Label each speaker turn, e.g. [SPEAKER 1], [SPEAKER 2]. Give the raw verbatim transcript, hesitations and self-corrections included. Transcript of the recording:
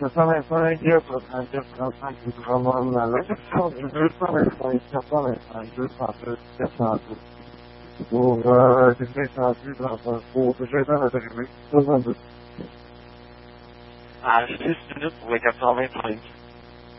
[SPEAKER 1] Eu também falei que eu tô tentando descansar aqui do Romano na noite, eu também falei que eu também falei que eu faço descansado. O descansado de trabalho, o sujeito da gente, usando.
[SPEAKER 2] Ah, just, just wake up to all my points.